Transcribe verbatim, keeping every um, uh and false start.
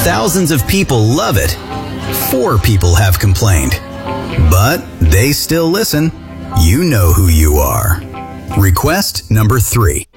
Thousands of people love it. Four people have complained. But they still listen. You know who you are. Request number three.